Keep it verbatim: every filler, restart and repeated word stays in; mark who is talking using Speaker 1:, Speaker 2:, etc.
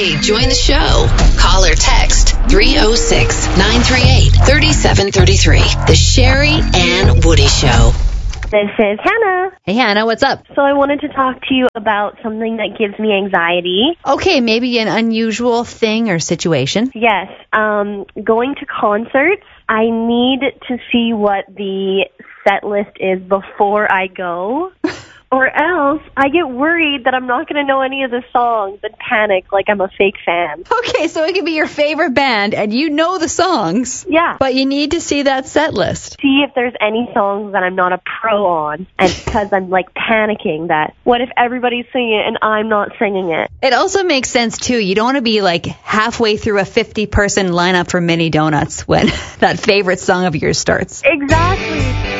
Speaker 1: Hey, join the show. Call or text three oh six, nine three eight, three seven three three. The Sherry Ann Woody Show.
Speaker 2: This is Hannah.
Speaker 3: Hey, Hannah, what's up?
Speaker 2: So I wanted to talk to you about something that gives me anxiety.
Speaker 3: Okay, maybe an unusual thing or situation.
Speaker 2: Yes, um, going to concerts. I need to see what the set list is before I go. Or else I get worried that I'm not going to know any of the songs and panic like I'm a fake fan.
Speaker 3: Okay, so it could be your favorite band and you know the songs.
Speaker 2: Yeah.
Speaker 3: But you need to see that set list.
Speaker 2: See if there's any songs that I'm not a pro on. And because I'm like panicking that what if everybody's singing it and I'm not singing it?
Speaker 3: It also makes sense too. You don't want to be like halfway through a fifty person lineup for Mini Donuts when that favorite song of yours starts.
Speaker 2: Exactly.